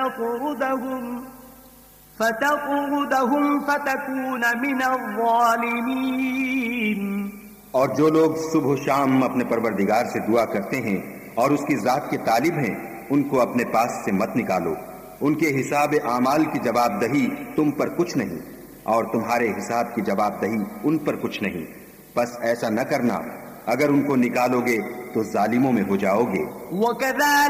फ़तक़ुदहुम फ़तकून मिनज़्ज़ालिमीन। और जो लोग सुबह शाम अपने परवरदिगार से दुआ करते हैं और उसकी जात के तालिब हैं, उनको अपने पास से मत निकालो। उनके हिसाब आमाल की जवाबदही तुम पर कुछ नहीं और तुम्हारे हिसाब की जवाबदही उन पर कुछ नहीं। बस ऐसा न करना, अगर उनको निकालोगे तो जालिमों में हो जाओगे।